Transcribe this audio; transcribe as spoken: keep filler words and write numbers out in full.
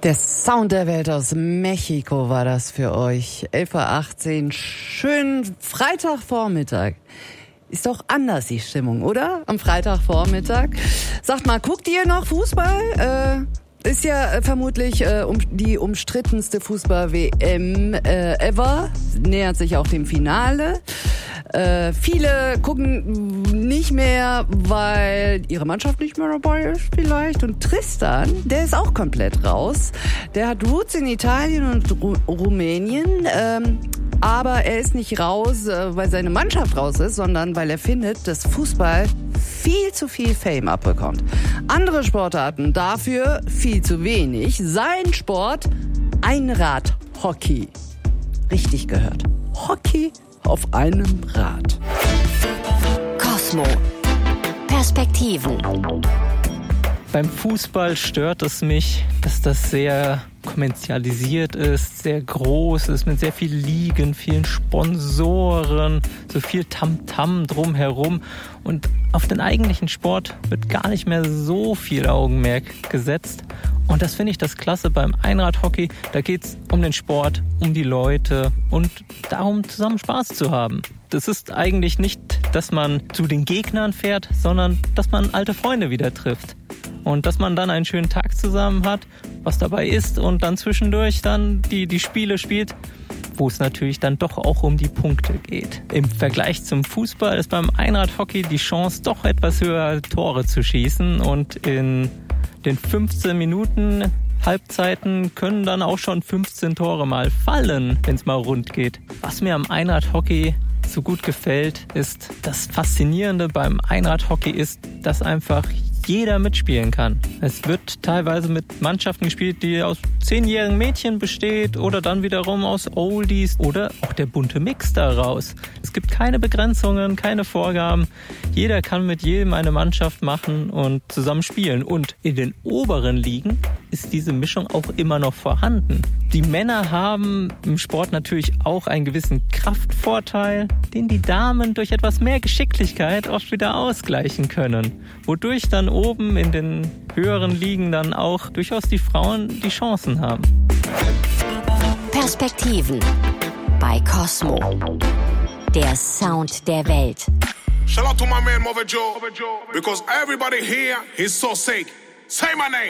Der Sound der Welt aus Mexiko war das für euch. elf Uhr achtzehn, schönen Freitagvormittag. Ist doch anders die Stimmung, oder? Am Freitagvormittag. Sagt mal, guckt ihr noch Fußball? Äh, ist ja äh, vermutlich äh, um, die umstrittenste Fußball-W M äh, ever. Nähert sich auch dem Finale. Äh, viele gucken nicht mehr, weil ihre Mannschaft nicht mehr dabei ist vielleicht. Und Tristan, der ist auch komplett raus. Der hat Roots in Italien und Ru- Rumänien. Ähm, aber er ist nicht raus, äh, weil seine Mannschaft raus ist, sondern weil er findet, dass Fußball viel zu viel Fame abbekommt. Andere Sportarten dafür viel zu wenig. Sein Sport, Einradhockey. Richtig gehört. Hockey auf einem Rad. Kosmo. Perspektiven. Beim Fußball stört es mich, dass das sehr kommerzialisiert ist, sehr groß ist, mit sehr viel Ligen, vielen Sponsoren, so viel Tamtam drumherum. Und auf den eigentlichen Sport wird gar nicht mehr so viel Augenmerk gesetzt. Und das finde ich das Klasse beim Einradhockey. Da geht's um den Sport, um die Leute und darum, zusammen Spaß zu haben. Das ist eigentlich nicht, dass man zu den Gegnern fährt, sondern dass man alte Freunde wieder trifft. Und dass man dann einen schönen Tag zusammen hat, was dabei ist und dann zwischendurch dann die, die Spiele spielt, wo es natürlich dann doch auch um die Punkte geht. Im Vergleich zum Fußball ist beim Einradhockey die Chance doch etwas höher, Tore zu schießen. Und in den fünfzehn Minuten Halbzeiten können dann auch schon fünfzehn Tore mal fallen, wenn es mal rund geht. Was mir am Einradhockey so gut gefällt, ist, das Faszinierende beim Einradhockey ist, dass einfach jeder mitspielen kann. Es wird teilweise mit Mannschaften gespielt, die aus zehnjährigen Mädchen besteht oder dann wiederum aus Oldies oder auch der bunte Mix daraus. Es gibt keine Begrenzungen, keine Vorgaben. Jeder kann mit jedem eine Mannschaft machen und zusammen spielen. Und in den oberen Ligen ist diese Mischung auch immer noch vorhanden. Die Männer haben im Sport natürlich auch einen gewissen Kraftvorteil, den die Damen durch etwas mehr Geschicklichkeit oft wieder ausgleichen können. Wodurch dann oben in den höheren Ligen dann auch durchaus die Frauen die Chancen haben. Perspektiven bei Kosmo. Der Sound der Welt. Shout out to my man Mother Joe, because everybody here is so sick. Say my name.